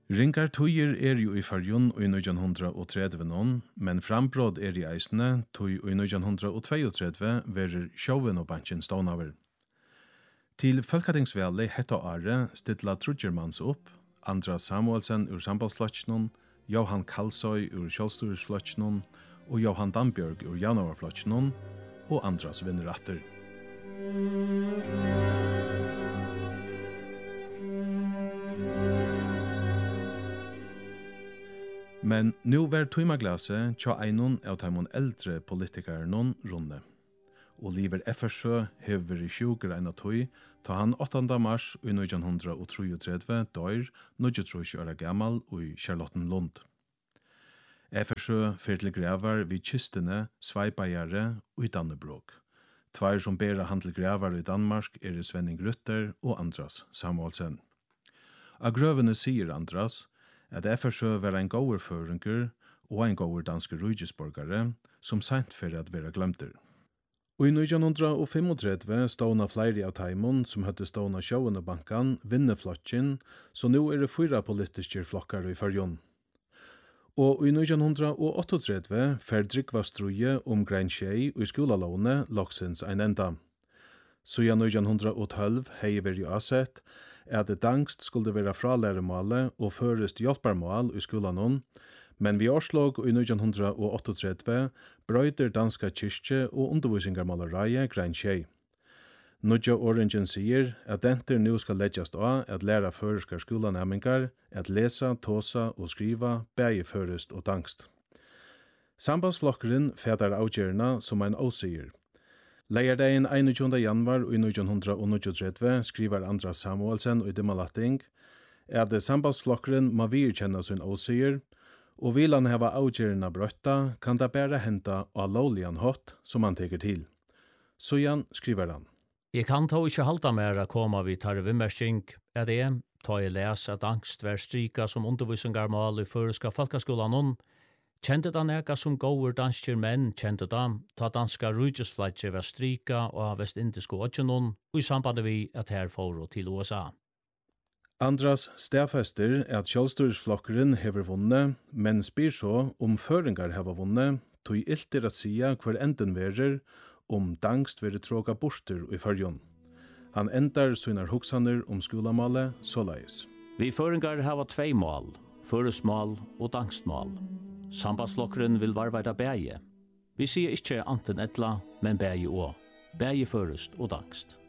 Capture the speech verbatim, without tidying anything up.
Ringar tøyer er jo i farjon i nitton tretti non, men frambråd er i eisne tøy i nitton trettito verer sjoven og bansjen stånaver. Til Folketingsvælet hetta året stilla Trudgermans opp, Andras Samuelsen ur Sambandsflottsnon, Johan Kalsoy ur Kjolstursflottsnon og Johan Dambjörg ur Janovarflottsnon og Andras vinneratter. Men nu var tøymaglaset tja einon av taimon eldre politikarnon runde. Oliver Effersjø hever i sjuker eina tøy, ta han åttanda mars i nitton trettito døyr nittiotru åra gammal i Charlottenlund. Effersjø fer til gravar vid kystene Sveipajare og i Dannebrog. Tvær som bera han til gravar i Danmark er Svenning Rutter og Andras Samuelsen. Av grøvene sier Andras at Effersjø var en gåur føringer og en gåur danske rujisborgare som seint for at være glemter. Og i nitton trettifem ståna flere av taimon som høtte ståna sjående bankan vinneflotjen, så nå er det fyra politiske flokkar i farjon. Og i nitton trettioåtta fer Drikva struje om Grein Tjei og i skolalåne loksens ein enda. Så i nitton tolv hei veri avsett at det dangst skulle være fralæremålet og førest hjelparmål i skolanon, men vi årslåg i nitton trettioåtta brøyder danska kyrkje og undervisningarmålereie Grein Tjei. Nudja Orangen sier at denter nu skal leggjast av at læra føreskar skolanæmingar at lesa, tåsa og skriva bægi førest og dangst. Sambandsflokkeren fætar avgjerna som ein åsier. Leiardegin einogtjúgunda januar i nitton trettio skriver Andras Samuelsen i Dimmalatting at sambandsflokkeren må virkjenna sin åsier, og vil han hava avgjerna brøtta, kan det bare henta av lovligan hot som han teker til. Så Jan skriver han. Jeg kan ta ikke halda mer å komme vid tarre vimmersking, at jeg, ta jeg les at angst vær strika som undervisingarmål i føreska folkaskolan om, kjente da neka som gåur danskjer menn kjente da, ta danska rujusflatje var strika og av vestindisko åtjenon, og i samband vi at her får til U S A. Andras stedfester er at kjølstyrsflokkeren hever vunnet, men spyr så om føringar hever vunnet, tog ilter at sia hver enden verer, om dangst vere tråka borster i fyrjon. Han endar synar hoksaner om skolamålet såleis. Vi føringar hava tvei mål, føresmål og dangstmål. Sambandsflokkeren vil varvaida bæge. Vi sier ikkje anten etla, men bæge og. Bæge førest og dangst.